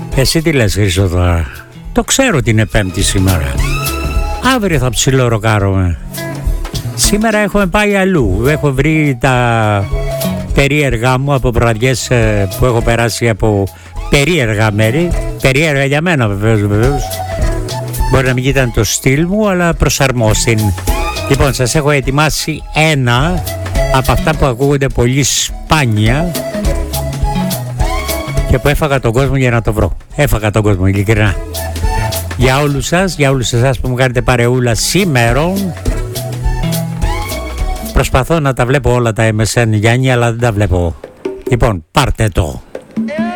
Εσύ τι λες, Χρήστο, τώρα? Το ξέρω ότι είναι Πέμπτη σήμερα. Αύριο θα ψιλοροκάρομαι. Σήμερα έχουμε πάει αλλού. Έχω βρει τα περίεργά μου από βραδιές που έχω περάσει από περίεργα μέρη. Περίεργα για μένα βεβαίως. Μπορεί να μην ήταν το στυλ μου, αλλά προσαρμόστην. Λοιπόν, σας έχω ετοιμάσει ένα από αυτά που ακούγονται πολύ σπάνια και που έφαγα τον κόσμο για να το βρω. Έφαγα τον κόσμο, ειλικρινά. Για όλους σας, για όλους εσάς που μου κάνετε παρεούλα σήμερα. Προσπαθώ να τα βλέπω όλα τα MSN, Γιάννη, αλλά δεν τα βλέπω. Λοιπόν, πάρτε το.